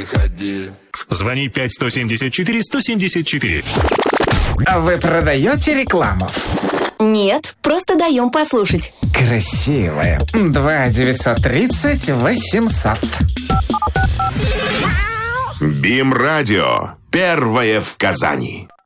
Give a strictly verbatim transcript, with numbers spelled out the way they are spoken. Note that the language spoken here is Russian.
приходи. Звони пять сто семьдесят четыре сто семьдесят четыре. А вы продаете рекламу? Нет, просто даем послушать. Красивая. Два девятьсот тридцать восемьсот. БИМ-радио. Первое в Казани.